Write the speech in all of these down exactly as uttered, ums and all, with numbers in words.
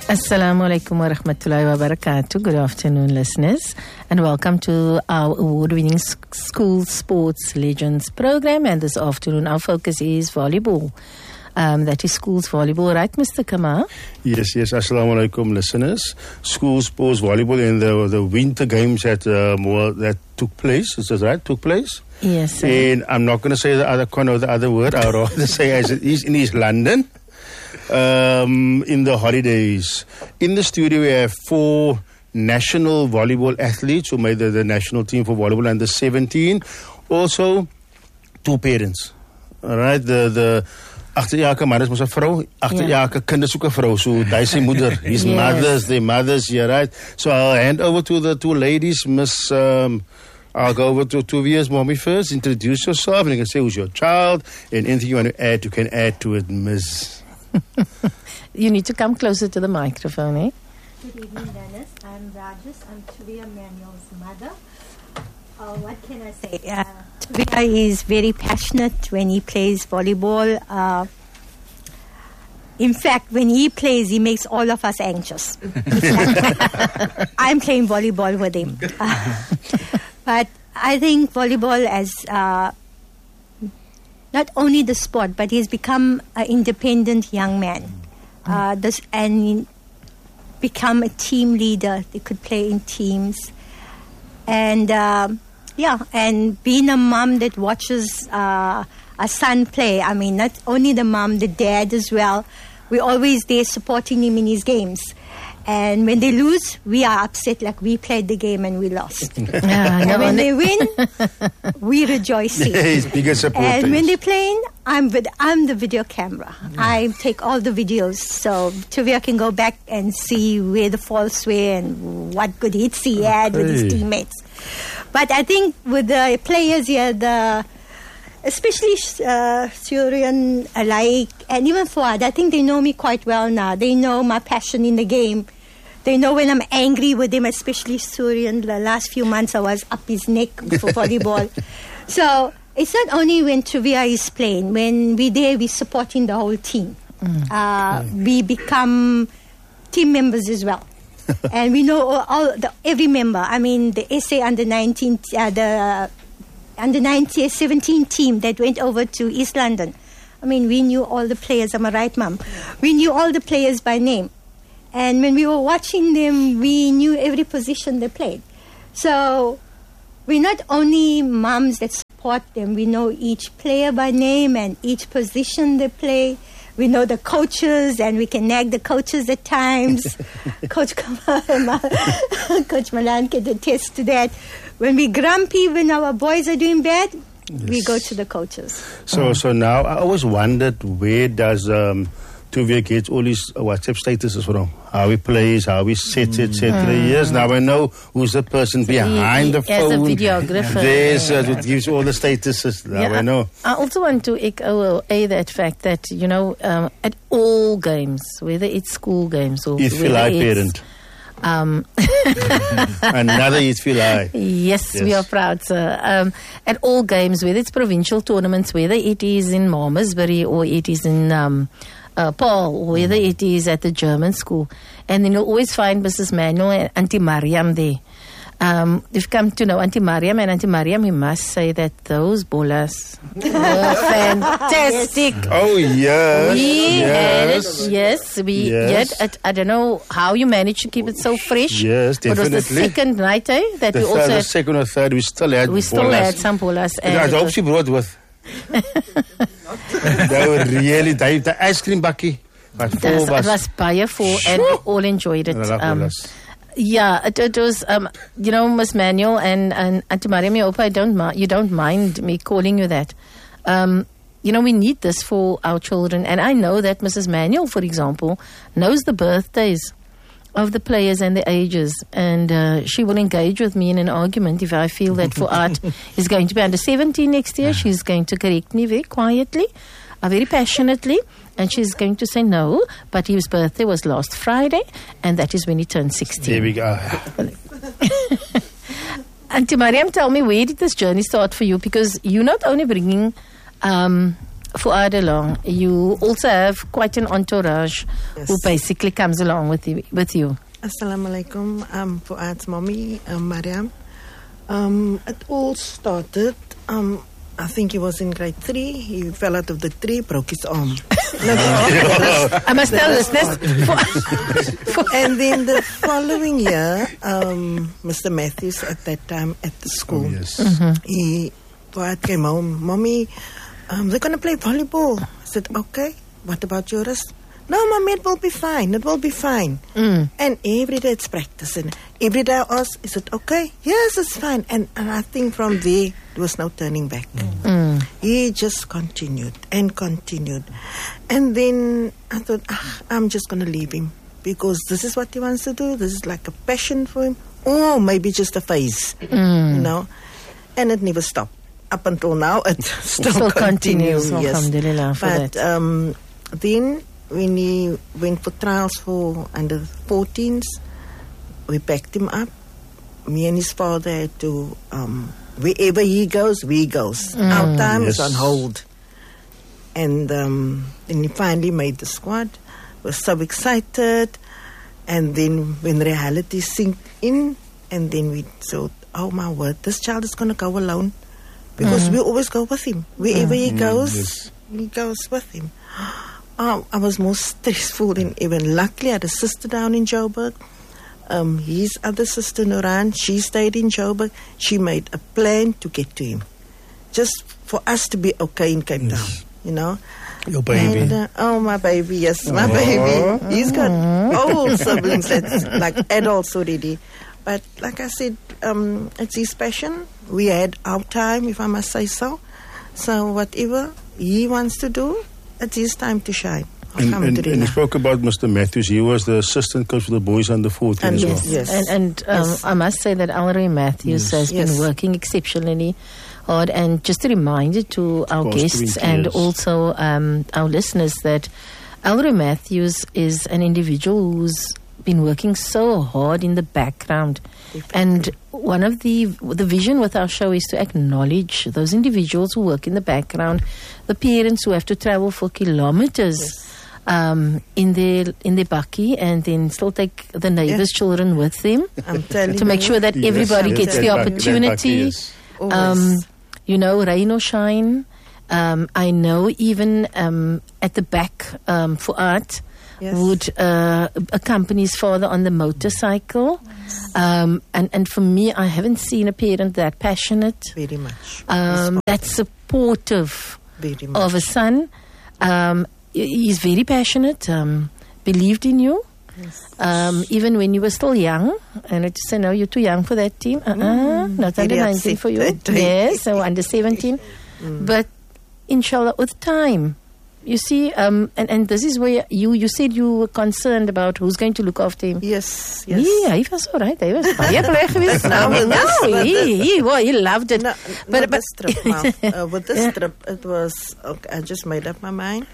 Assalamu alaikum wa rahmatullahi wa barakatuh. Good afternoon, listeners, and welcome to our award-winning School Sports Legends program. And this afternoon, our focus is volleyball. Um, that is schools volleyball, right, Mister Kamar? Yes, yes. Assalamu alaikum, listeners. School sports volleyball and the the winter games that uh, more that took place. Is that right? Took place. Yes. Sir. And I'm not going to say the other corner of the other word. I'd rather say as it is in East London. Um, in the holidays. In the studio we have four national volleyball athletes who made the, the national team for volleyball under seventeen. Also two parents. Alright, the the agterjake man is mos 'n vrou, agterjake kinders soek 'n vrou. So daai sy moeder, his yes. mothers, their mothers here, right? So I'll hand over to the two ladies, Miss um, I'll go over to Tuvia's mommy first. Introduce yourself and you can say who's your child and anything you want to add, you can add to it, Miss. You need to come closer to the microphone, eh? Good evening, Dennis. I'm Rajesh. I'm Tuvia Manuel's mother. Uh, what can I say? Uh, Tuvia is very passionate when he plays volleyball. Uh, in fact, when he plays, he makes all of us anxious. I'm playing volleyball with him. Uh, but I think volleyball as... Uh, not only the sport, but he's become an independent young man. Uh, this, and become a team leader. They could play in teams. And, uh, yeah, and being a mom that watches uh, a son play, I mean, not only the mom, the dad as well. We're always there supporting him in his games. And when they lose, we are upset like we played the game and we lost. Yeah, and no, when they win, we rejoice. His biggest supporters. And when they're playing, I'm with, I'm the video camera. Yeah. I take all the videos so Tuvia can go back and see where the faults were and what good hits he had okay. with his teammates. But I think with the players here, the especially uh, Syrian alike and even Fuad, I think they know me quite well now. They know my passion in the game. They know when I'm angry with him, especially Syrian. The last few months I was up his neck for volleyball. So it's not only when Tuvia is playing. When we're there, we're supporting the whole team. Mm. Uh, okay. We become team members as well. And we know all, all the, every member. I mean, the S A under nineteen, uh, the under nineteen, seventeen team that went over to East London. I mean, we knew all the players. Am I right, Mum? We knew all the players by name. And when we were watching them, we knew every position they played. So we're not only mums that support them. We know each player by name and each position they play. We know the coaches, and we can nag the coaches at times. Coach Kamal, Coach Malan can attest to that. When we're grumpy, when our boys are doing bad, yes. we go to the coaches. So, so now I always wondered where does um, Tuvia get all his WhatsApp statuses from? How he plays, how he sets, et cetera. Mm. Yes, now I know who's the person so behind he, the phone. As a videographer. There's uh, it gives all the statuses. Now yeah, I know. I also want to echo a that fact that you know um, at all games, whether it's school games or it's whether it's parent. Um, Another East Philae. Yes, yes, we are proud, sir. Um, at all games, whether it's provincial tournaments, whether it is in Malmesbury or it is in um, uh, Paul, or whether mm. it is at the German school, and then you'll always find Missus Manuel and Auntie Mariam there. Um, you've come to know Auntie Mariam, and Auntie Mariam, we must say that those bolas were fantastic. Yes. Oh, yes. We yes. had it, yes. We yes. had it, I don't know how you managed to keep it so fresh. Yes, definitely. But it was the second night, eh? That the we also third, had, the second or third, we still had We still bolas. had some bolas. And I hope she brought with. They were really, they, the ice cream bucky. It was, it was baie full and we all enjoyed it. Um, yeah, it, it was, um, you know, Miss Manuel and, and Auntie Mariam, I hope I don't mi- you don't mind me calling you that. Um, you know, we need this for our children. And I know that Missus Manuel, for example, knows the birthdays of the players and the ages. And uh, she will engage with me in an argument if I feel that Fuad is going to be under seventeen next year. She's going to correct me very quietly, uh, very passionately. And she's going to say no, but his birthday was last Friday, and that is when he turned sixteen. There we go. Auntie Mariam, tell me, where did this journey start for you? Because you're not only bringing um, Fuad along, you also have quite an entourage Yes. who basically comes along with you. With you. Assalamu alaikum. I'm Fuad's mommy, um, Mariam. Um, it all started, um, I think he was in grade three. He fell out of the tree, broke his arm. I must tell listeners. And then the following year, um, Mister Matthews at that time at the school, Oh, yes. he Fuad came home. Mommy, um, they're going to play volleyball. I said, okay. What about your wrist? No, Mommy, it will be fine. It will be fine. Mm. And every day it's practice. And every day I ask, is it okay? Yes, it's fine. And, and I think from there, there was no turning back. Mm. He just continued and continued. And then I thought, ah, I'm just going to leave him. Because this is what he wants to do. This is like a passion for him. Or maybe just a phase. Mm. You know? And it never stopped. Up until now, it still, Still continues. continues, Yes. alhamdulillah, for But that. um, then when he went for trials for under fourteens, we packed him up. Me and his father had to, um, wherever he goes, we goes. Our time is Yes. on hold. And um, then he finally made the squad. We were so excited. And then when reality sinked in, and then we thought, oh my word, this child is going to go alone. Because we always go with him. Wherever he goes, yes. he goes with him. Oh, I was more stressful than even. Luckily, I had a sister down in Joburg. Um, his other sister, Nuran, she stayed in Joburg. She made a plan to get to him. Just for us to be okay in Cape Town, you know. Your baby. And, uh, oh, my baby, yes, my baby. He's got old siblings, that's like adults already. But like I said, um, it's his passion. We had our time, if I must say so. So whatever he wants to do, it's his time to shine. And, and, and you Alhamdulillah. spoke about Mister Matthews. He was the assistant coach for the boys under fourteen And as well. yes, yes. And, and um, Yes. I must say that Ellery Matthews Yes. has Yes. been working exceptionally hard. And just a reminder to our Past guests twenty and years. also um, our listeners that Ellery Matthews is an individual who's been working so hard in the background. And one of the the vision with our show is to acknowledge those individuals who work in the background, the parents who have to travel for kilometers. Yes. Um, in their in their bakkie and then still take the neighbors' Yeah. children with them I'm telling to make you. sure that Yes, everybody yes, gets that the back- that opportunity. back, yes. Always. Um, you know, rain or shine. Um, I know even um, at the back um, for art Yes. would uh, accompany his father on the motorcycle. Um, and, and for me, I haven't seen a parent that passionate, Very much. um, that supportive Very much. of a son. Um, he- he's very passionate, um, believed in you. Um, even when you were still young, and I just say, no, you're too young for that team. Uh-uh, not under very nineteen upset for you. that day. Yes, so under seventeen. But inshallah, with time, you see, um, and, and this is where you, you said you were concerned about who's going to look after him. Yes, yes. Yeah, he was all right. He was baie bly geweest. No, No, but this- no, but he, this- he, well, he loved it. No, but but, but this trip, Ma, uh, with this trip, it was, okay, I just made up my mind.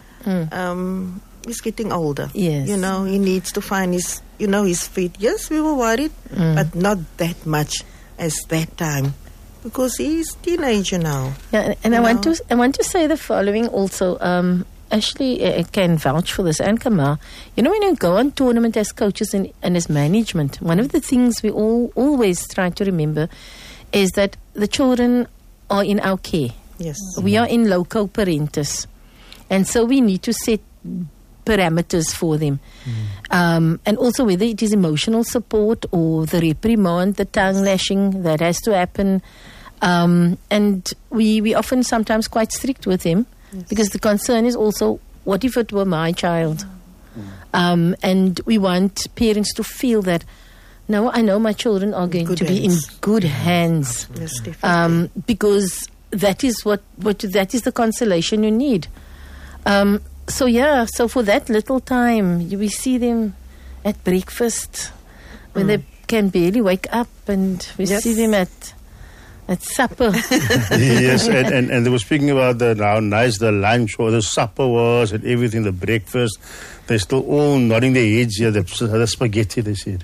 Um, he's getting older. Yes. You know, he needs to find his, you know, his feet. Yes, we were worried, but not that much as that time. Because he's teenager now. Yeah, and, and I You want know? to I want to say the following also. Um, Ashley uh, can vouch for this, and Kamal. You know, when you go on tournament as coaches and, and as management, one of the things we all always try to remember is that the children are in our care. Yes. We are in loco parentis, and so we need to set parameters for them. Um, and also whether it is emotional support or the reprimand, the tongue lashing, that has to happen. Um, and we, we often sometimes quite strict with them because the concern is also, what if it were my child? Um, and we want parents to feel that, no, I know my children are going Good to be in hands. good hands. Yes, definitely. Um, because that is what, what that is the consolation you need. Um, so yeah, so for that little time, you, we see them at breakfast when they can barely wake up, and we Yes. see them at at supper. Yes, and, and, and they were speaking about the, how nice the lunch or the supper was and everything, the breakfast. They're still all nodding their heads here, the, the spaghetti, they said.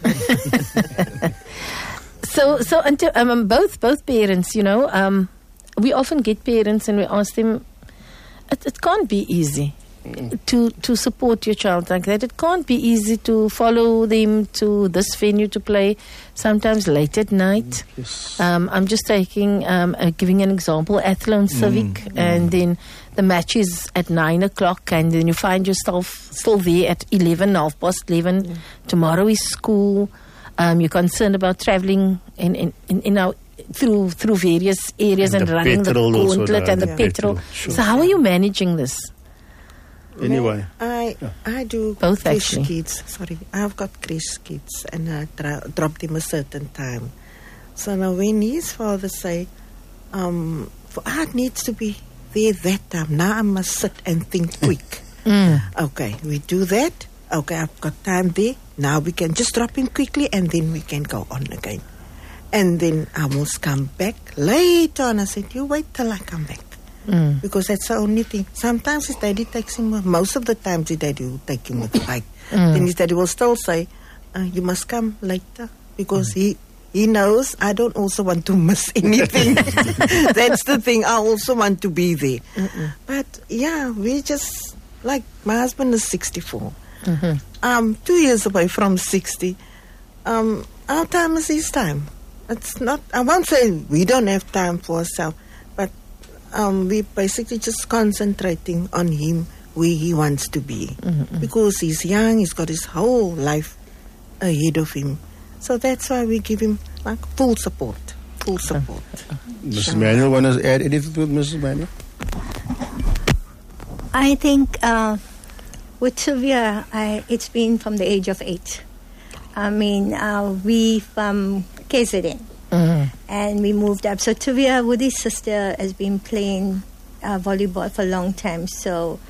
So, so until, um, both both parents, you know, um, we often get parents and we ask them, it, it can't be easy to to support your child like that. It can't be easy to follow them to this venue to play, sometimes late at night. Yes. Um, I'm just taking, um, uh, giving an example, Athlone Civic, Mm, and then the match is at nine o'clock, and then you find yourself still there at eleven, half past eleven. Mm. Tomorrow is school. Um, you're concerned about traveling in, in, in, in our, through through various areas And and, the running the petrol also, gauntlet the- and the yeah. petrol. Petrol, sure. So how are you managing this? Anyway. I I do Both, crash actually. kids. Sorry, I've got crash kids, and I dra- drop them a certain time. So now when his father say, um, for art needs to be there that time. Now I must sit and think quick. Mm. Okay, we do that. Okay, I've got time there. Now we can just drop him quickly, and then we can go on again. And then I must come back later on. I said, you wait till I come back. Mm. Because that's the only thing. Sometimes his daddy takes him, most of the times his daddy will take him with the bike. Mm. Then his daddy will still say, uh, you must come later. Because he he knows I don't also want to miss anything. That's the thing. I also want to be there. Mm-mm. But yeah, we just, like, my husband is sixty-four. Mm-hmm. Um, two years away from sixty. Um, our time is his time. It's not, I won't say we don't have time for ourselves, but um, we're basically just concentrating on him where he wants to be. Mm-hmm. Because he's young, he's got his whole life ahead of him. So that's why we give him like full support. Full support. Missus Manuel, want to add anything to it, Missus Manuel? I think uh, with Sylvia, I, it's been from the age of eight. I mean, uh, we from K Z N, Mm-hmm. and we moved up. So Tuvia, Woody's sister, has been playing uh, volleyball for a long time. So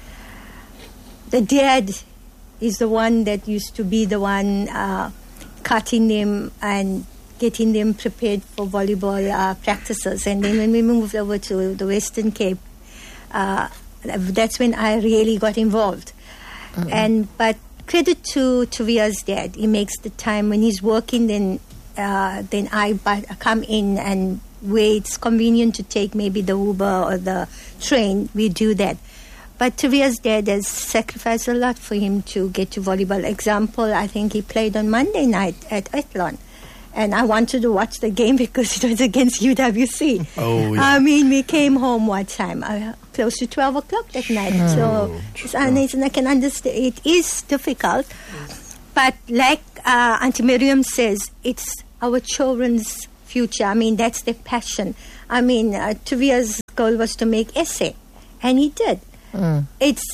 the dad is the one that used to be the one uh, cutting them and getting them prepared for volleyball uh, practices. And then when we moved over to the Western Cape, uh, that's when I really got involved. Mm-hmm. And but credit to Tuvia's dad. He makes the time when he's working. Then uh, then I but come in, and where it's convenient to take maybe the Uber or the train, we do that. But Tuvia's dad has sacrificed a lot for him to get to volleyball. Example, I think he played on Monday night at Athlone. And I wanted to watch the game because it was against U W C. Oh, yeah. I mean, we came home what time? Uh, close to twelve o'clock that night. Oh, so, it's, and, it's, and I can understand, it is difficult. But like uh, Auntie Miriam says, it's our children's future. I mean, that's their passion. I mean, uh, Tuvia's goal was to make essay. And he did. Mm. It's,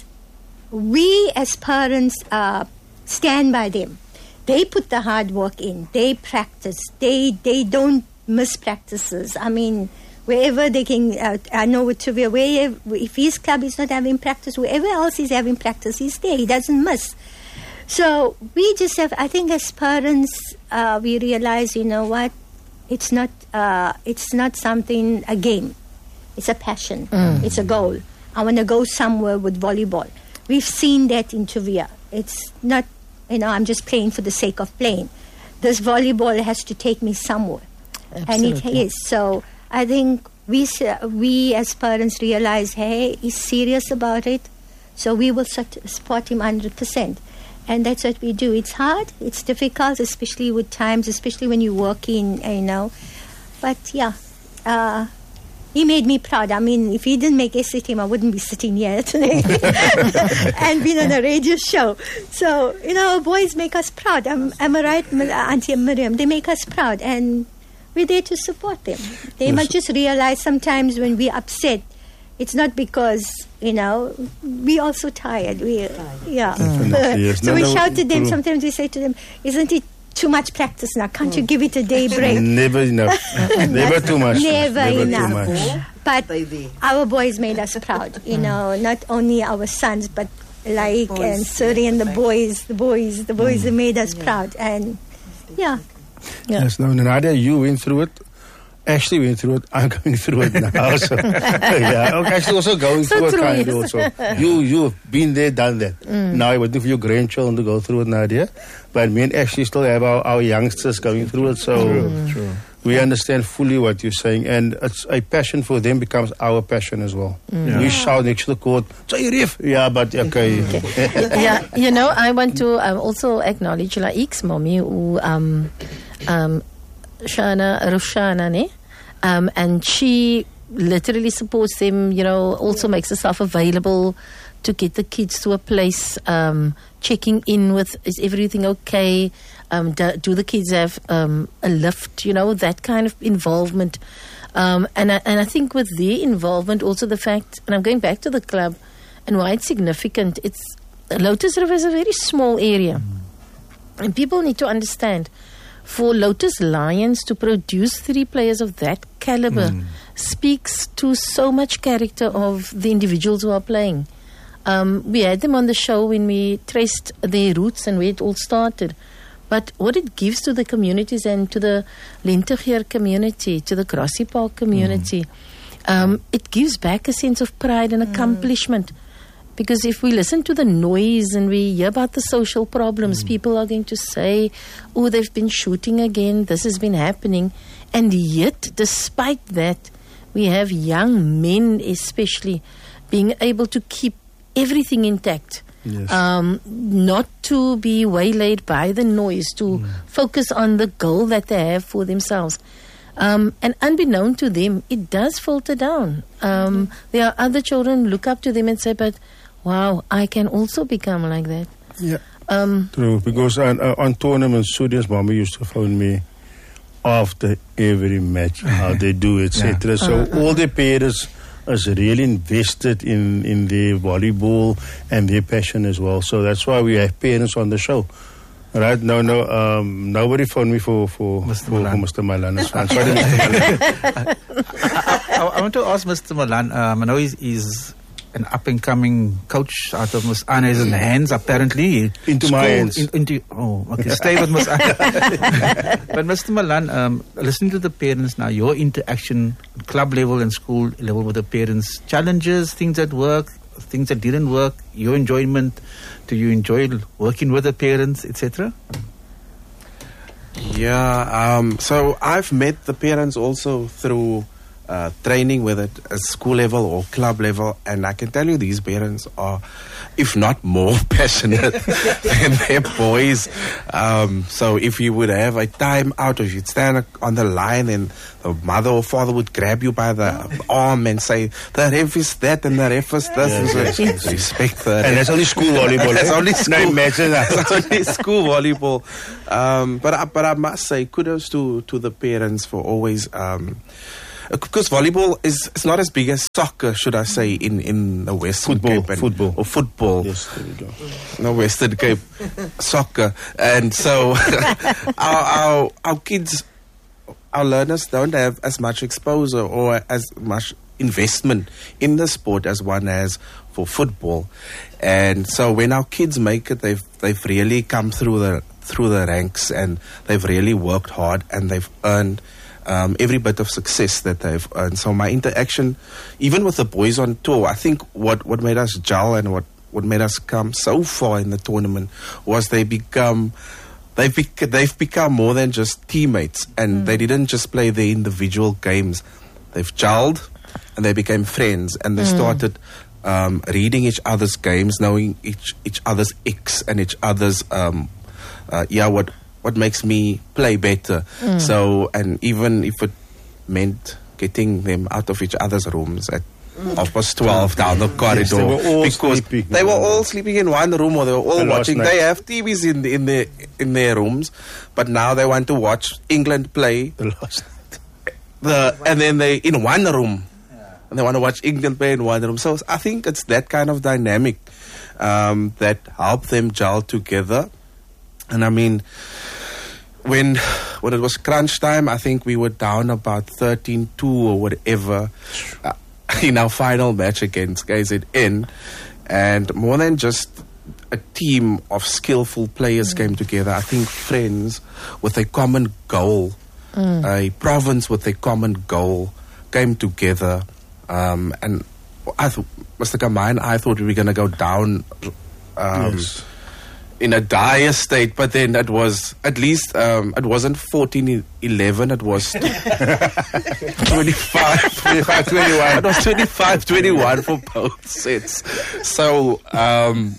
we as parents uh, stand by them. They put the hard work in. They practice. They they don't miss practices. I mean, wherever they can, uh, I know with Tuvia, wherever, if his club is not having practice, wherever else is having practice, he's there. He doesn't miss. So we just have, I think as parents, uh, we realize, you know what, it's not, uh, it's not something, a game. It's a passion. Mm. It's a goal. I want to go somewhere with volleyball. We've seen that in Tuvia. It's not, you know, I'm just playing for the sake of playing. This volleyball has to take me somewhere. Absolutely. And it is. So I think we we as parents realize, hey, he's serious about it. So we will support him one hundred percent. And that's what we do. It's hard. It's difficult, especially with times, especially when you're working, you know. But, yeah, uh, he made me proud. I mean, if he didn't make S A team, I wouldn't be sitting here today and being on a radio show. So, you know, boys make us proud. Am, am I right, Auntie Miriam? They make us proud, and we're there to support them. They yes. must just realize sometimes when we're upset, it's not because, you know, we're also tired. We, yeah. Mm. Yes. So no, we no, shout to them. true. Sometimes we say to them, isn't it too much practice now? Can't mm. you give it a day break? Never enough. Never too much. Never, Never enough. Too much. But our boys made us proud. You know, not only our sons, but like boys. and Suri and the boys, the boys, the boys mm. that made us yeah. proud. And yeah. yeah. Yes, no, Nadia, you went through it. Ashley went through it. I'm going through it now. So, yeah, okay, Ashley also going so through true, it kind yes. also. You, you've been there, done that. Mm. Now I'm waiting for your grandchildren to go through it, Nadia. But me and Ashley still have our, our youngsters going through it. So, true, true. We understand fully what you're saying, and it's a passion for them becomes our passion as well. Mm. Yeah. We shout next to the court, "Say riff!" Yeah, but okay. okay. Yeah, you know, I want to um, also acknowledge Laik's mommy, who um, um, Shana Roshana, ne? Um, and she literally supports them. You know, also makes herself available to get the kids to a place, um, checking in with, is everything okay? Um, do, do the kids have um, a lift? You know, that kind of involvement. Um, and, I, and I think with their involvement, also the fact, and I'm going back to the club, and why it's significant, it's Lotus River is a very small area. Mm. And people need to understand, for Lotus Lions to produce three players of that caliber mm. speaks to so much character of the individuals who are playing. Um, we had them on the show when we traced their roots and where it all started. But what it gives to the communities and to the Lentegeur community, to the Grassy Park community, mm. um, it gives back a sense of pride and accomplishment. Mm. Because if we listen to the noise and we hear about the social problems, mm. people are going to say, oh, they've been shooting again, this has been happening. And yet, despite that, we have young men especially being able to keep everything intact. Yes. Um, not to be waylaid by the noise, to mm. focus on the goal that they have for themselves. Um, and unbeknown to them, it does filter down. Um, mm-hmm. There are other children look up to them and say, but wow, I can also become like that. Yeah, um, true. Because on, uh, on tournaments, Sudia's mommy used to phone me after every match, how they do, et cetera. Yeah. So uh-huh. all the parents is really invested in, in their volleyball and their passion as well. So that's why we have parents on the show. Right? No, no, um, nobody phoned me for, for, Mister for, for Mister Malan. Sorry, Mister Malan. I, I, I want to ask Mister Malan, um, I know he's, he's an up-and-coming coach out of Miss Anna's hands, apparently. Into School, my hands. In, into, oh, okay, stay with Miss Anna. But Mister Malan, um, listening to the parents now, your interaction, club level and school level with the parents, challenges, things that work, things that didn't work, your enjoyment, do you enjoy working with the parents, et cetera? Yeah, um, so I've met the parents also through Uh, training, whether at school level or club level, and I can tell you these parents are, if not more passionate than their boys. Um, so if you would have a time out, or you'd stand on the line and the mother or father would grab you by the arm and say, the ref is that and the ref is this. Yes, yes, yes. Respect that. And that's only school volleyball. That's only school, no, imagine that. That's only school volleyball. Um, but, I, but I must say, kudos to, to the parents for always... Um, Because volleyball is it's not as big as soccer, should I say, in, in the Western football, Cape. And, football. Or football. Yes, there we go. No, Western Cape. Soccer. And so our, our our kids, our learners don't have as much exposure or as much investment in the sport as one has for football. And so when our kids make it, they've they've really come through the through the ranks, and they've really worked hard, and they've earned Um, every bit of success that they've earned. So my interaction, even with the boys on tour, I think what, what made us gel and what, what made us come so far in the tournament was they become, they've, bec- they've become more than just teammates, and mm. they didn't just play their individual games. They've gelled and they became friends, and they mm. started um, reading each other's games, knowing each each other's icks and each other's um, uh, yeah what. what makes me play better. Mm. So, and even if it meant getting them out of each other's rooms at mm. half past twelve down the corridor. Yes, they were all because sleeping. They were all sleeping in one room, or they were all the watching. They have T Vs in, the, in, their, in their rooms, but now they want to watch England play. The last night. The, and then they, in one room, yeah. and they want to watch England play in one room. So I think it's that kind of dynamic um, that help them gel together. And I mean, when when it was crunch time, I think we were down about thirteen two or whatever uh, in our final match against K Z N. And more than just a team of skillful players mm. came together, I think friends with a common goal, mm. a province with a common goal came together. Um, and I th- Mister Kamai and I thought we were going to go down. Um, yes. in a dire state, but then it was at least um, it wasn't fourteen eleven, it was twenty-five twenty-five twenty-one. It was twenty-five twenty-one for both sets. So um,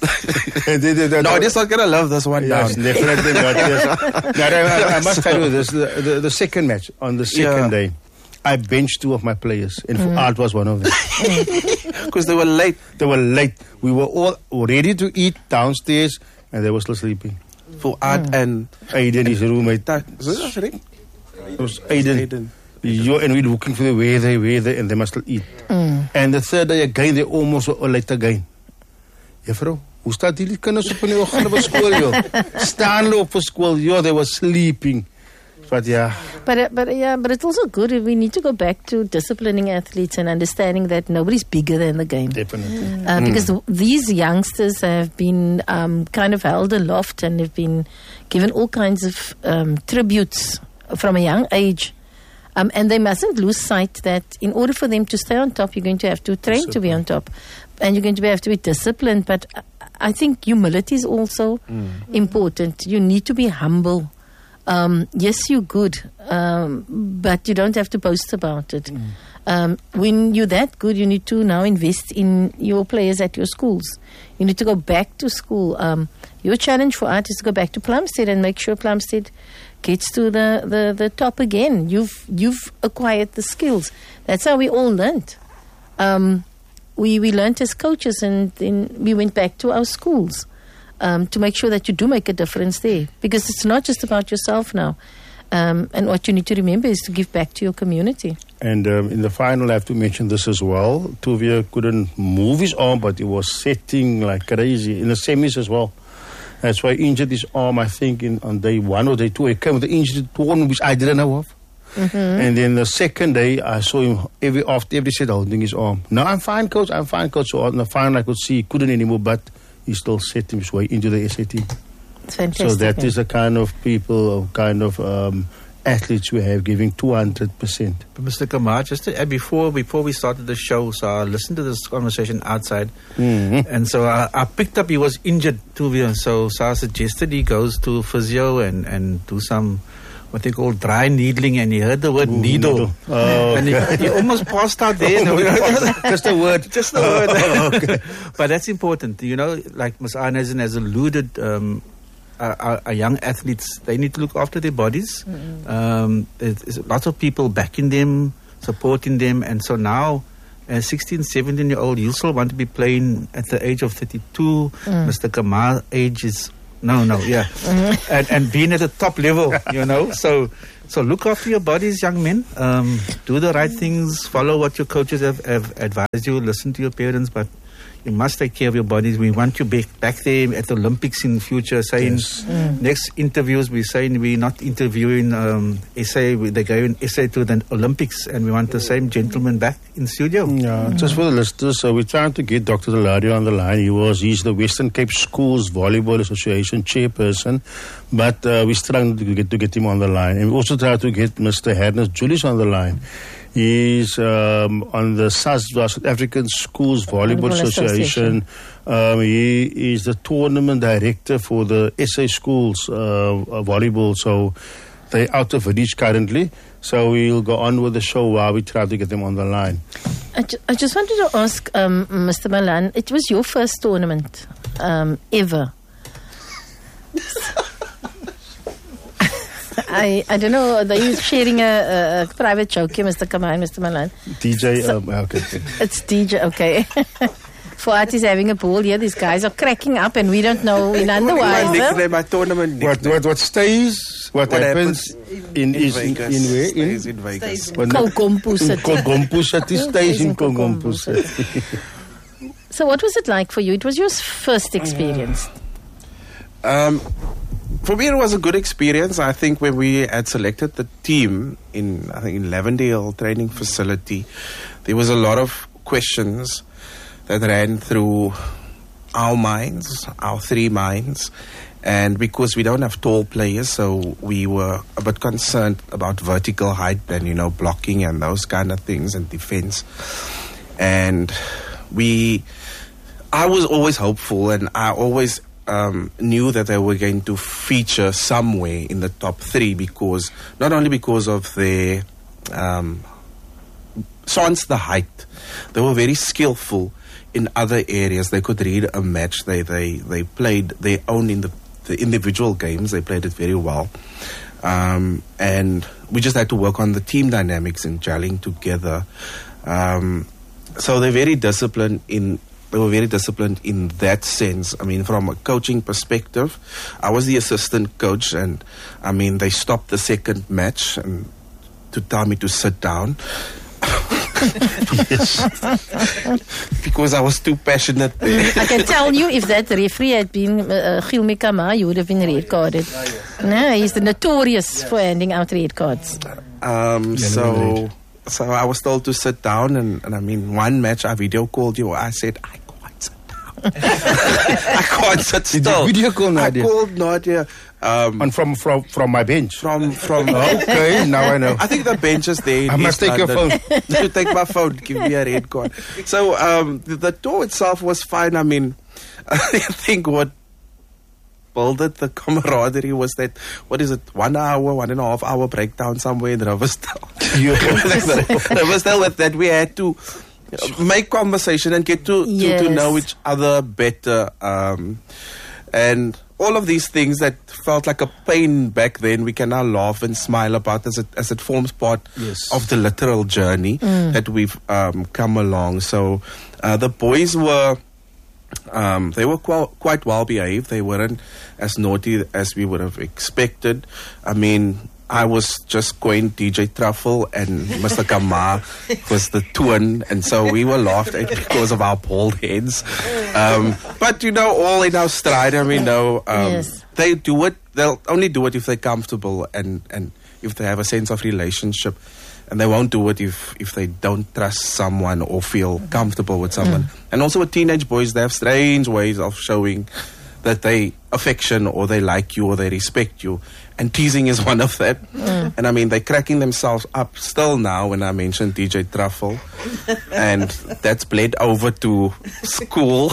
no, I'm just not gonna love this one yes, down. Definitely not. Yes. Now, I, I must tell you this: the, the, the second match on the second Yeah. day, I benched two of my players, and mm. Art was one of them. Because they were late. They were late. We were all ready to eat downstairs, and they were still sleeping. For Art mm. and Aiden, his roommate. That, is this right? It was Aiden. Aiden. Yo, and we're looking for the where they, where they, and they must still eat. Mm. And the third day again, they almost were late again. Juffrou, hoe staat die kinders op in die oggend op skool, joh? Staan hulle op vir skool? Yo, they were sleeping. But yeah. But uh, but yeah, but it's also good. We need to go back to disciplining athletes and understanding that nobody's bigger than the game. Definitely. Mm. Uh, because th- these youngsters have been um, kind of held aloft and have been given all kinds of um, tributes from a young age. Um, and they mustn't lose sight that in order for them to stay on top, you're going to have to train Discipline. to be on top. And you're going to have to be disciplined. But I think humility is also mm. important. You need to be humble. Um, yes, you're good, um, but you don't have to boast about it. Mm. Um, when you're that good, you need to now invest in your players at your schools. You need to go back to school. Um, your challenge for Art is to go back to Plumstead and make sure Plumstead gets to the, the, the top again. You've you've acquired the skills. That's how we all learned. Um, we we learned as coaches, and then we went back to our schools. Um, to make sure that you do make a difference there. Because it's not just about yourself now. Um, and what you need to remember is to give back to your community. And um, in the final, I have to mention this as well. Tuvia couldn't move his arm, but he was setting like crazy. In the semis as well. That's why he injured his arm, I think, in, on day one or day two. He came with the injury torn, which I didn't know of. Mm-hmm. And then the second day, I saw him every after every set holding his arm. No, I'm fine, coach. I'm fine, coach. So on the final, I could see he couldn't anymore, but he still set his way into the S A T. It's fantastic. So that is the kind of people, or kind of um, athletes we have giving two hundred percent. But Mister Kamar, just to add, before before we started the show, so I listened to this conversation outside, mm-hmm. and so I, I picked up he was injured too, so, so I suggested he goes to physio and, and do some what they call dry needling, and he heard the word Ooh, needle, needle. Oh, and okay. he, he almost passed out there. Just a word, just a word. Oh, okay. But that's important, you know. Like Miz Arnezen has alluded, um, our, our young athletes, they need to look after their bodies. Mm-hmm. Um, there's lots of people backing them, supporting them, and so now, as sixteen, seventeen year old, you still want to be playing at the age of thirty-two. Mm. Mister Kamar's age is. No, no, yeah. Mm-hmm. and, and being at the top level, you know. So so look after your bodies, young men. Um, do the right things. Follow what your coaches have, have advised you. Listen to your parents. But you must take care of your bodies. We want you back, back there at the Olympics in the future. Saying yes. mm. next interviews, we're saying we're not interviewing um, S A. They're going S A to the Olympics. And we want the same gentleman back in studio. Yeah, mm. just for the listeners, so we're trying to get Doctor Deladio on the line. He was, he's the Western Cape Schools Volleyball Association chairperson. But uh, we're trying to get, to get him on the line. And we also try to get Mister Hernus Julius on the line. He's um, on the S A S, South African Schools Volleyball, Volleyball Association. Association. Um, he is the tournament director for the S A Schools uh, volleyball. So they're out of reach currently. So we'll go on with the show while we try to get them on the line. I, ju- I just wanted to ask um, Mister Malan, it was your first tournament um, ever. I, I don't know, they're sharing a, a private joke here, Mister Kamar, Mister Malan. D J, so, um, okay. It's D J, okay. Fuad is having a ball here. These guys are cracking up and we don't know. We're none the wiser. My tournament what, what, what stays, what, what happens, happens in, in, in, Vegas. in where? Stays in Vegas. Kokompu City. Kokompu City stays in Kokompu City. So what was it like for you? It was your first experience. Um... For me, it was a good experience. I think when we had selected the team in, I think, in Lavendale training facility, there was a lot of questions that ran through our minds, our three minds. And because we don't have tall players, so we were a bit concerned about vertical height and, you know, blocking and those kind of things and defense. And we, I was always hopeful, and I always um, knew that they were going to feature somewhere in the top three because not only because of their um, sans the height, they were very skillful in other areas. They could read a match. They they they played their own in the, the individual games. They played it very well, um, and we just had to work on the team dynamics and gelling together. Um, so they're very disciplined in. They were very disciplined in that sense. I mean, from a coaching perspective, I was the assistant coach, and I mean, they stopped the second match and to tell me to sit down. Yes. Because I was too passionate there. I can tell you, if that referee had been uh, Gil Mikama, you would have been red carded. No, he's the notorious for handing out red cards. Um, so, so I was told to sit down, and, and I mean, one match I video called you. I said, I can't sit down. I can't sit still. Did you video call Nadia? I called Nadia. Um, and from, from from my bench. From from okay, now I know. I think the bench is there. I must take your phone. You take my phone. Give me a red card. So um, the, the tour itself was fine. I mean, I think what built it, the camaraderie, was that, what is it, one hour, one and a half hour breakdown somewhere in Riversdale. Riversdale that, that we had to make conversation and get to, yes. to, to know each other better. Um, and all of these things that felt like a pain back then, we can now laugh and smile about as it as it forms part yes. of the literal journey mm. that we've um, come along. So uh, the boys were um, they were quite, quite well behaved. They weren't as naughty as we would have expected. I mean, I was just going D J Truffle, and Mister Kama was the twin, and so we were laughed at because of our bald heads. Um, but you know, all in our stride, and we know um, yes. they do it. They'll only do it if they're comfortable and, and if they have a sense of relationship, and they won't do it if, if they don't trust someone or feel comfortable with someone. Mm. And also with teenage boys, they have strange ways of showing that they affection or they like you or they respect you. And teasing is one of them. Mm. And I mean, they're cracking themselves up still now when I mention D J Truffle. And that's bled over to school.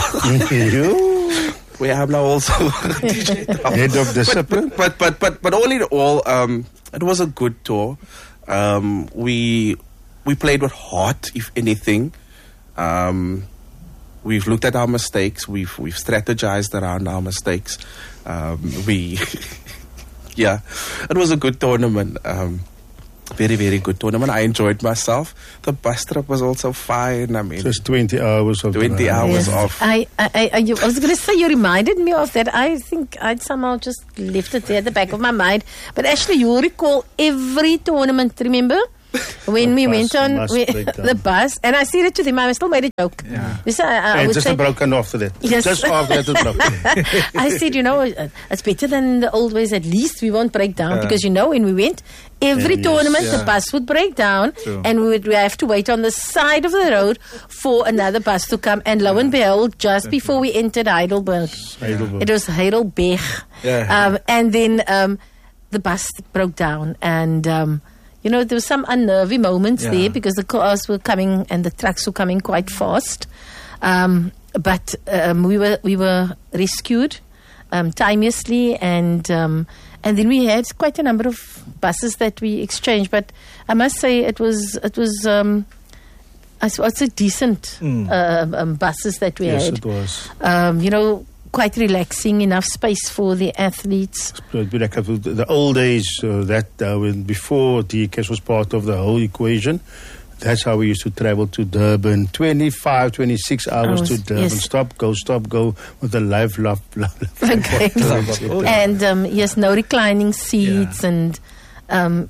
Where I'm now also D J Truffle. Head of discipline. But, but, but, but, but all in all, um, it was a good tour. Um, we, we played with heart, if anything. Um, we've looked at our mistakes. We've, we've strategized around our mistakes. Um, we... Yeah, it was a good tournament. Um, very, very good tournament. I enjoyed myself. The bus trip was also fine. I mean, just twenty hours of twenty hours yes. off. I, I, I, I was going to say, you reminded me of that. I think I'd somehow just left it there at the back of my mind. But actually, you recall every tournament. Remember? When we went on we, the bus, and I said it to them, I still made a joke. Yeah. This, I, I and would just say, a broken after that. Yes. Just after that, it broke. I said, you know, it's better than the old ways. At least we won't break down uh, because, you know, when we went, every yes, tournament, yeah. the bus would break down, True. and we would we have to wait on the side of the road for another bus to come. And lo and behold, just before we entered Heidelberg, Heidelberg. it was Heidelberg, Yeah. um, and then um, the bus broke down, and um, you know, there were some unnerving moments Yeah. there because the cars were coming and the trucks were coming quite fast. Um, but um, we were we were rescued um, timelessly, and um, and then we had quite a number of buses that we exchanged. But I must say, it was it was um, I suppose a decent Mm. uh, um, buses that we Yes, had. it was. Um, you know, quite relaxing, enough space for the athletes. It'd be like the old days, uh, that uh, when before D K S was part of the whole equation. That's how we used to travel to Durban. twenty-five, twenty-six hours Hours, to Durban. yes. Stop, go, stop, go with a live, love, love. Okay. Oh, And um, yes, no reclining seats, Yeah. and um,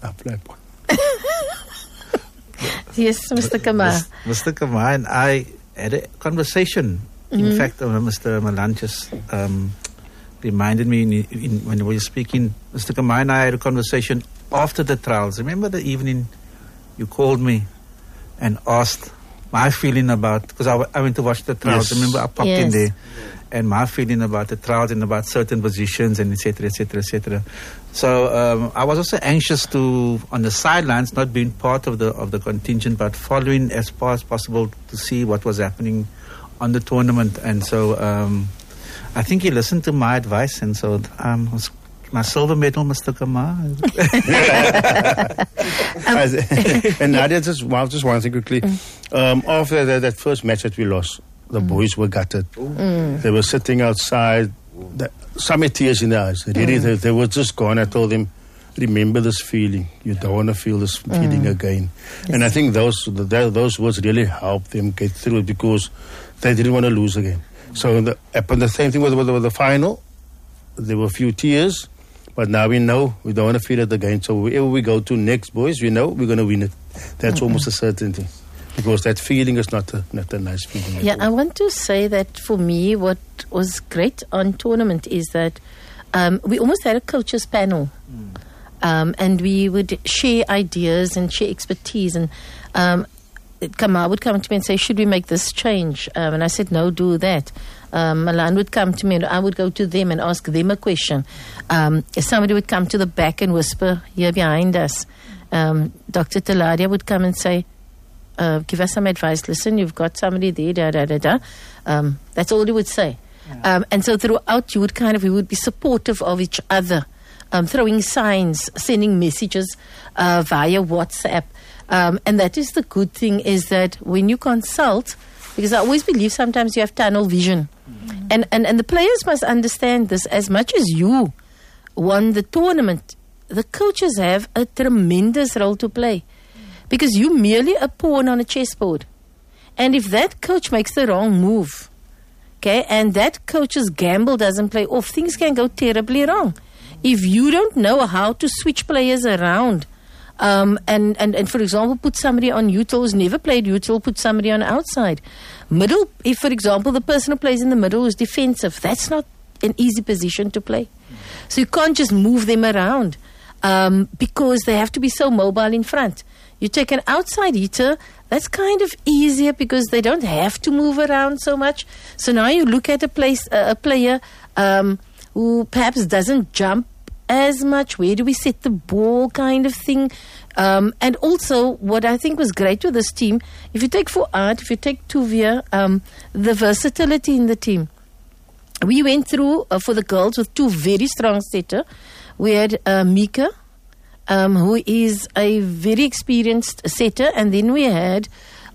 yes, Mister Kamar. Mister Kamar and I had a conversation. Mm-hmm. In fact, uh, Mister Malan just um, reminded me in, in, when we were speaking. Mister Kamar and I had a conversation after the trials. Remember the evening you called me and asked my feeling about, because I, w- I went to watch the trials. Yes. Remember, I popped in Yes. there, and my feeling about the trials and about certain positions and et cetera, et cetera, et cetera. So um, I was also anxious to, on the sidelines, not being part of the of the contingent, but following as far as possible to see what was happening on the tournament. And so um, I think he listened to my advice, and so um, was my silver medal, Mister Kamar. And Nadia, just, well, just one thing quickly. Um, after that, that first match that we lost, the mm. boys were gutted. Mm. They were sitting outside, the, some had tears in their eyes. Really, mm. they, they were just gone. I told them, remember this feeling. You don't want to feel this feeling mm. again. Yes. And I think those the, those words really helped them get through it because they didn't want to lose again. So the, upon the same thing with, with, with the final, there were a few tears, but now we know we don't want to feel it again. So wherever we go to next, boys, we know we're going to win it. That's mm-hmm. almost a certainty. Because that feeling is not a, not a nice feeling. Yeah, I want to say that for me, what was great on tournament is that um, we almost had a coaches panel. Mm. Um, and we would share ideas and share expertise. And um, Kamar would come to me and say, should we make this change? Um, and I said, no, do that. Um, Milan would come to me and I would go to them and ask them a question. Um, somebody would come to the back and whisper here behind us. Um, Doctor Taladia would come and say, uh, give us some advice. Listen, you've got somebody there, da, da, da, da. Um, that's all he would say. Yeah. Um, and so throughout, you would kind of, we would be supportive of each other. Um, throwing signs, sending messages uh, via WhatsApp. Um, and that is the good thing is that when you consult, because I always believe sometimes you have tunnel vision. Mm-hmm. And, and, and the players must understand this. As much as you won the tournament, the coaches have a tremendous role to play. Because you're merely a pawn on a chessboard. And if that coach makes the wrong move, okay, and that coach's gamble doesn't play off, things can go terribly wrong. If you don't know how to switch players around, um, and, and, and for example, put somebody on util who's never played util, put somebody on outside. Middle, if for example, the person who plays in the middle is defensive, that's not an easy position to play. So you can't just move them around um, because they have to be so mobile in front. You take an outside hitter, that's kind of easier because they don't have to move around so much. So now you look at a, place, uh, a player um, who perhaps doesn't jump as much, where do we set the ball kind of thing. Um, and also, what I think was great with this team, if you take Fuad, if you take Tuvia, um, the versatility in the team. We went through, uh, for the girls, with two very strong setter. We had uh, Mika, um, who is a very experienced setter, and then we had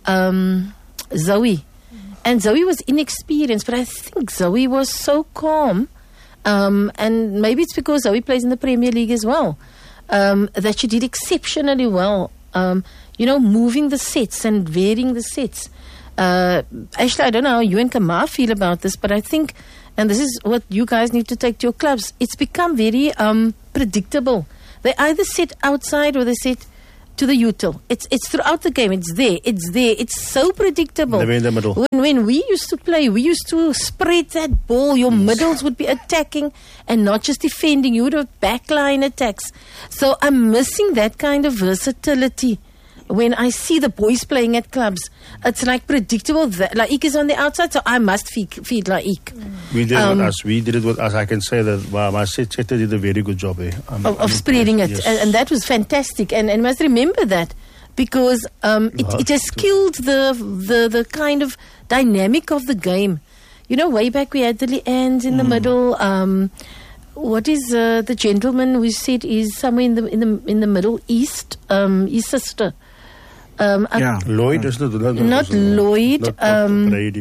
um, Zoe. And Zoe was inexperienced, but I think Zoe was so calm. Um, and maybe it's because Zoe plays in the Premier League as well, um, that she did exceptionally well. Um, you know, moving the sets and varying the sets. Uh, actually, I don't know how you and Kamar feel about this, but I think, and this is what you guys need to take to your clubs, it's become very um, predictable. They either sit outside or they sit to the util. It's it's throughout the game. It's there. It's there. It's so predictable. They're in the middle. When, when we used to play, we used to spread that ball. Your yes. middles would be attacking and not just defending. You would have backline attacks. So I'm missing that kind of versatility. When I see the boys playing at clubs, it's like predictable. That Laik is on the outside, so I must feed, feed Laik. We did um, it with us. We did it with us. I can say that wow, my setter did a very good job eh? I'm, of, I'm of spreading it, yes. and, and that was fantastic. And and must remember that because um, it, it has killed the, the the kind of dynamic of the game. You know, way back we had the Leannes in mm. the middle. Um, what is uh, the gentleman we said is somewhere in the in the in the Middle East? Um, his sister. Um, yeah, Lloyd is not, not, not Lloyd. Not, um, not Brady.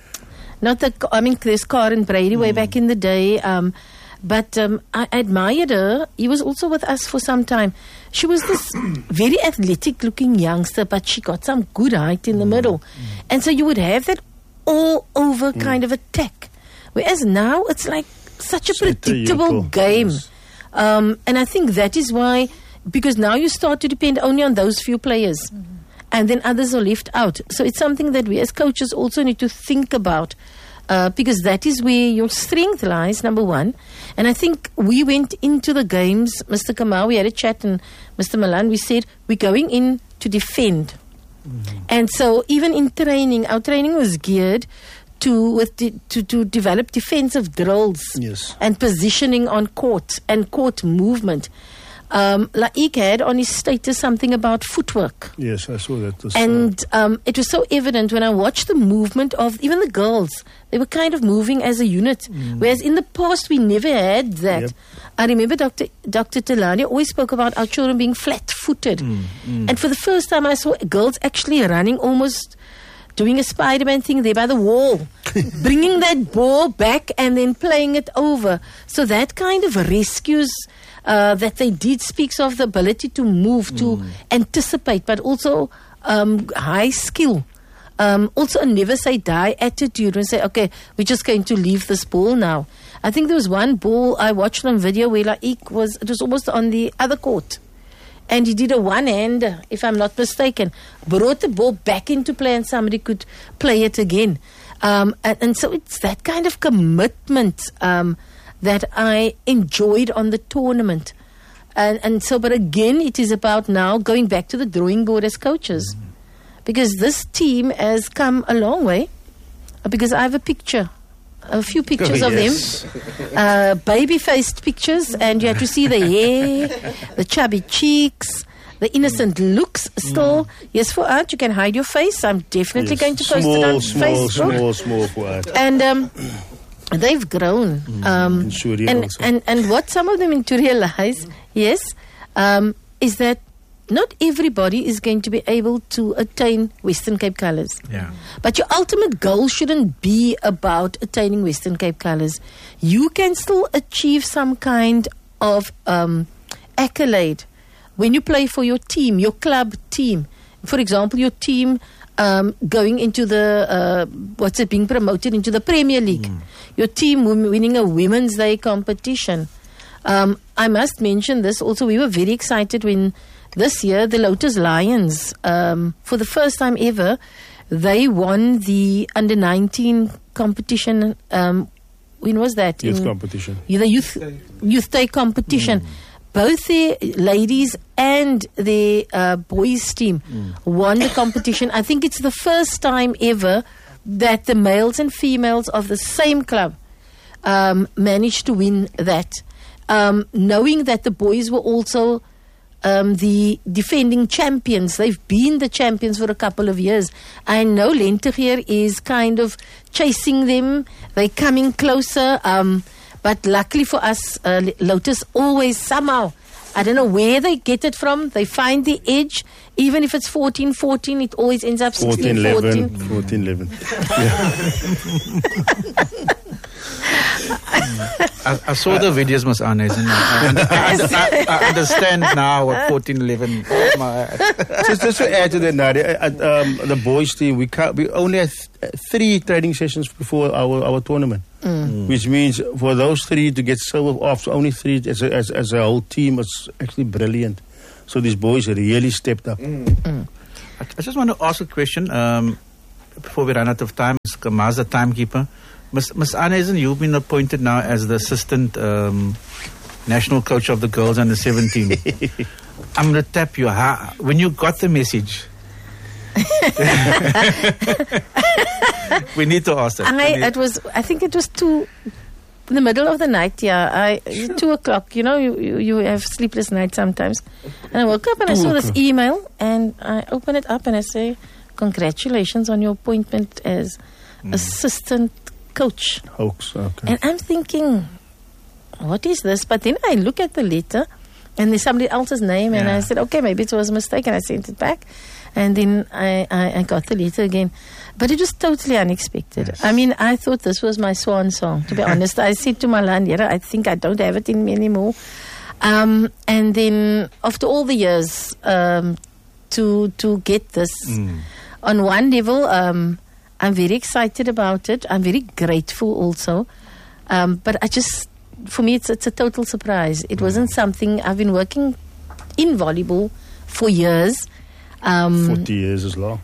Not the. I mean, there's Karen Brady way mm. back in the day. Um, but um, I admired her. He was also with us for some time. She was this very athletic-looking youngster, but she got some good height in the mm. middle, mm. and so you would have that all-over mm. kind of attack. Whereas now it's like such a Set predictable game, yes. um, and I think that is why. Because now you start to depend only on those few players. Mm-hmm. And then others are left out. So it's something that we as coaches also need to think about. Uh, because that is where your strength lies, number one. And I think we went into the games, Mister Kamar, we had a chat, and Mister Milan, we said, we're going in to defend. Mm-hmm. And so even in training, our training was geared to with de- to, to develop defensive drills yes. and positioning on court and court movement. um, Laik had on his status something about footwork. Yes, I saw that. This, And um, it was so evident when I watched the movement of even the girls. They were kind of moving as a unit. Mm. Whereas in the past, we never had that. Yep. I remember Doctor Doctor Telani always spoke about our children being flat-footed. Mm. Mm. And for the first time, I saw girls actually running almost, doing a Spider-Man thing there by the wall, bringing that ball back and then playing it over. So that kind of rescues uh, that they did speaks of the ability to move, mm. to anticipate, but also um, high skill. Um, also a never say die attitude and say, okay, we're just going to leave this ball now. I think there was one ball I watched on video where Laik was, it was almost on the other court. And he did a one-hander, if I'm not mistaken, brought the ball back into play and somebody could play it again. Um, and, and so it's that kind of commitment um, that I enjoyed on the tournament. And, and so, but again, it is about now going back to the drawing board as coaches. Mm-hmm. Because this team has come a long way. Because I have a picture. A few pictures oh, of yes. them, uh, baby-faced pictures, and you have to see the hair, the chubby cheeks, the innocent looks still. Mm. Yes, for art, you can hide your face. I'm definitely yes. going to post small, it on small, Facebook. Small, small, small for art. And um, they've grown. Mm. Um, in Surya and, also. and, and what some of them need to realize, yes, um, is that not everybody is going to be able to attain Western Cape colours. Yeah. But your ultimate goal shouldn't be about attaining Western Cape colours. You can still achieve some kind of um, accolade when you play for your team, your club team. For example, your team um, going into the, uh, what's it, being promoted into the Premier League. Mm. Your team winning a Women's Day competition. Um, I must mention this also. We were very excited when this year, the Lotus Lions, um, for the first time ever, they won the under nineteen competition. Um, when was that? Youth In, competition. The youth youth day competition. Mm. Both the ladies and the uh, boys team mm. won the competition. I think it's the first time ever that the males and females of the same club um, managed to win that. Um, knowing that the boys were also Um, the defending champions. They've been the champions for a couple of years. I know Lentegeur is kind of chasing them. They're coming closer. Um, but luckily for us, uh, Lotus always somehow, I don't know where they get it from, they find the edge. Even if it's fourteen fourteen, it always ends up sixteen fourteen. fourteen eleven. I, I saw the videos, Miss Annes, and I, I, I, I understand now what fourteen eleven. Oh my. just, just to add to that, Nadia, uh, um, the boys team, we can't, we only had th- three training sessions before our, our tournament, mm. which means for those three to get silver off, so only three as a, as, as a whole team was actually brilliant. So these boys really stepped up. Mm. Mm. I, I just want to ask a question um, before we run out of time. Kama's the timekeeper. Miss Miss Annezen, you've been appointed now as the assistant um, national coach of the girls under seventeen. I'm going to tap you. How, when you got the message, we need to ask that. I, it was, I think it was two, in the middle of the night, yeah. I sure. Two o'clock, you know, you, you, you have sleepless nights sometimes. And I woke up and I saw this email and I open it up and I say, congratulations on your appointment as mm. assistant coach. Hoax, okay. And I'm thinking, what is this? But then I look at the letter and there's somebody else's name and yeah. I said, okay, maybe it was a mistake, and I sent it back. And then I, I, I got the letter again. But it was totally unexpected. Yes. I mean, I thought this was my swan song, to be honest. I said to Malan, yeah, I think I don't have it in me anymore. Um, and then after all the years um, to to get this, mm. on one level, um, I'm very excited about it. I'm very grateful also. Um, but I just, for me, it's, it's a total surprise. It mm. wasn't something, I've been working in volleyball for years. Um, forty years is long.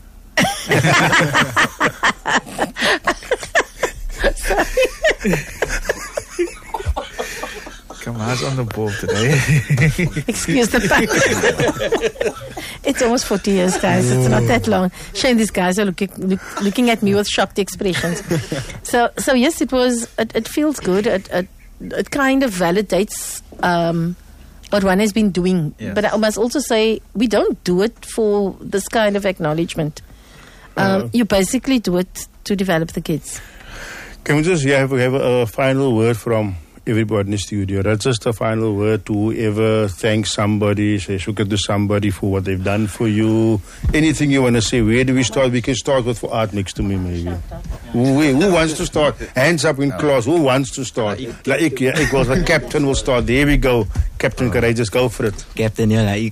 Come on, on the ball today. Excuse the pun. It's almost forty years, guys. It's not that long. Shame these guys are looking look, looking at me with shocked expressions. So, so yes, it was. It, it feels good. It, it, it kind of validates um, what one has been doing. Yes. But I must also say, we don't do it for this kind of acknowledgement. Um, Uh, you basically do it to develop the kids. Can we just have, have a, a final word from everybody in the studio? That's just a final word to whoever thanks somebody, say shukr to somebody for what they've done for you. Anything you want to say? Where do we start? We can start with Art next to me, maybe. Who, who wants to start? Hands up in class. Who wants to start? Like ik, yeah, ik was the captain will start. There we go. Captain Courageous, go for it. Captain, yeah, like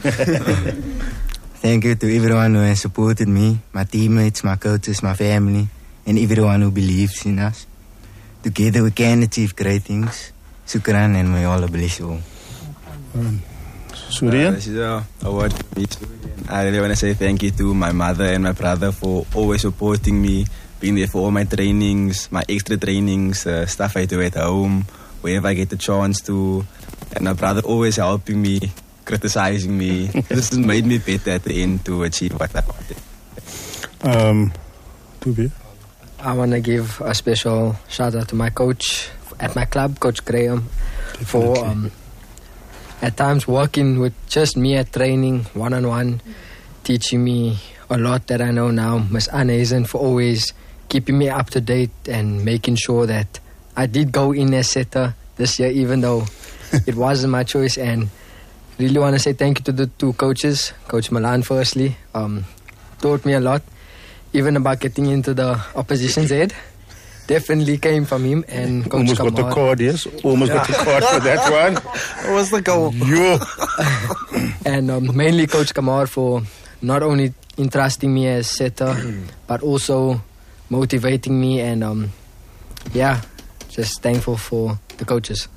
Thank you to everyone who has supported me, my teammates, my coaches, my family, and everyone who believes in us. Together we can achieve great things. Shukran, and may Allah bless you all. Um, Surya? Uh, this is a award for me too. I really want to say thank you to my mother and my brother for always supporting me, being there for all my trainings, my extra trainings, uh, stuff I do at home, wherever I get the chance to. And my brother always helping me, criticizing me. This has made me better at the end to achieve what I wanted. Um, Tubi? I want to give a special shout out to my coach at my club, Coach Graham, Definitely. for um, at times working with just me at training, one-on-one, teaching me a lot that I know now. Miss Anne for always keeping me up to date and making sure that I did go in as setter this year, even though it wasn't my choice. And really want to say thank you to the two coaches, Coach Malan firstly, um, taught me a lot. Even about getting into the opposition's head, definitely came from him and Coach Almost got the Kamar. card, yes. Almost got the card for that one. What was the goal? Yo. And um, mainly Coach Kamar for not only entrusting me as setter, but also motivating me, and um, yeah, just thankful for the coaches.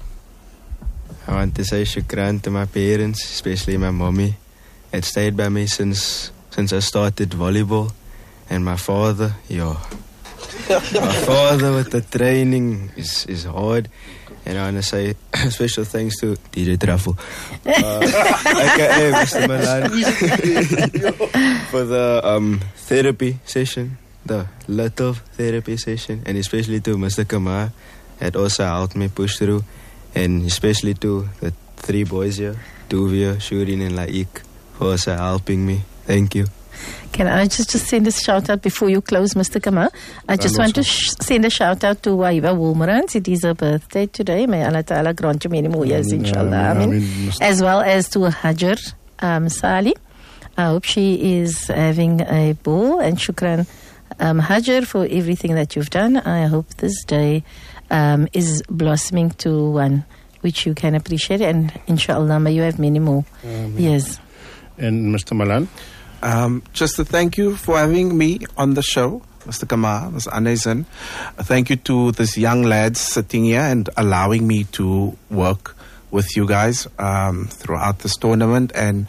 I want to say shukran to my parents, especially my mommy. It stayed by me since since I started volleyball. And my father, yo. My father with the training is, is hard. And I want to say special thanks to D J Truffle. Uh, aka Mister Milan. For the um, therapy session, the little therapy session. And especially to Mister Kamar, that also helped me push through. And especially to the three boys here, Tuvia, Shurin and Laik, for also helping me. Thank you. Can I just, just send a shout out before you close, Mister Kamar? I just want to sh- send a shout out to Waiva Wolmerans. It is her birthday today. May Allah Ta'ala grant you many more years, inshallah. I mean, as well as to Hajar um, Sali. I hope she is having a ball, and shukran, um, Hajar, for everything that you've done. I hope this day um, is blossoming to one which you can appreciate, and inshallah, may you have many more Amen. years. And Mister Malan? Um, just to thank you for having me on the show, Mister Kamar, Mister Anesan. Thank you to these young lads sitting here and allowing me to work with you guys um, throughout this tournament, and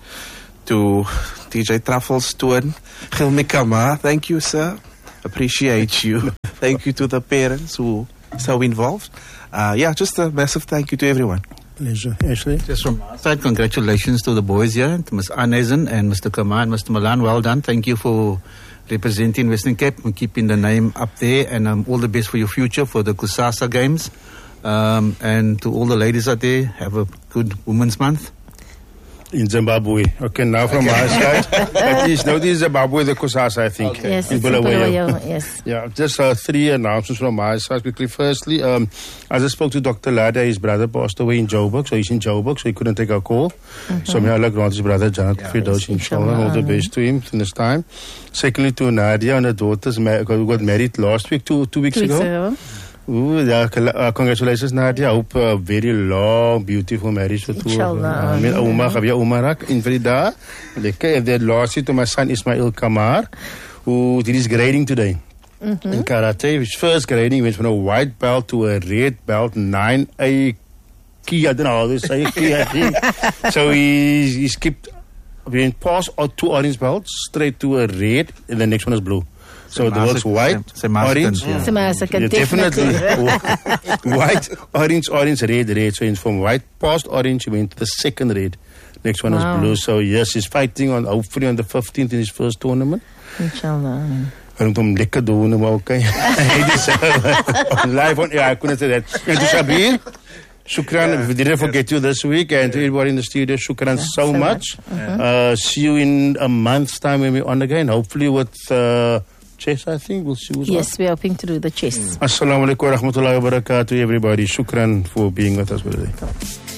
to D J Truffle's twin, Gilmi Kamar. Thank you, sir. Appreciate you. Thank you to the parents who are so involved. Uh, yeah, just a massive thank you to everyone. Pleasure. Ashley? Just from my side, congratulations to the boys here, to Miz Anezen and Mister Kamar and Mister Malan. Well done. Thank you for representing Western Cape and keeping the name up there, and um, all the best for your future for the Kusasa Games. Um, and to all the ladies out there, have a good Women's Month. In Zimbabwe. Okay, now from my side. That is, no, this is Zimbabwe, the Kusasa, I think. Okay. Yes, in it's in Bulawayo. Bulawayo, yes. Yeah, just uh, three announcements from my side quickly. Firstly, um, I just spoke to Doctor Lada. His brother passed away in Joburg, so he's in Joburg, so he couldn't take our call. Mm-hmm. So may Allah grant his brother Janat yeah, Firdaus, inshallah. All the best to him in this time. Secondly, to Nadia and her daughters, who got married last week, two, two weeks Two ago. weeks ago. Ooh, yeah, uh, congratulations, Nadia. I hope a very long, beautiful marriage for two of them. Inshallah. I mean, Umar, Khavya Umarak in Frida. Okay, and then lastly to my son Ismail Kamar, who did his grading today. Mm-hmm. In karate. His first grading went from a white belt to a red belt, nine A key, I don't know how to say key, I think. So he, he skipped, went past two orange belts, straight to a red, and the next one is blue. So the works white, Sem- orange. yeah. Semasaka, Yeah, definitely. definitely. White, orange, orange, red, red. So from white past orange, he went to the second red. Next one Wow. is blue. So yes, he's fighting on hopefully on the fifteenth in his first tournament. Inshallah. I don't know, lekker doen, maar okay. Live on, yeah, I couldn't say that. And to Shabir, Shukran. Yeah, We didn't yes. forget you this week, and to everybody in the studio, shukran so, so much. much. Uh, see you in a month's time when we're on again. Hopefully with uh, chess, I think. We'll see who's Yes, we're hoping to do the chess. on. Assalamu alaikum wa rahmatullahi wa barakatuh, everybody. Shukran for being with us today.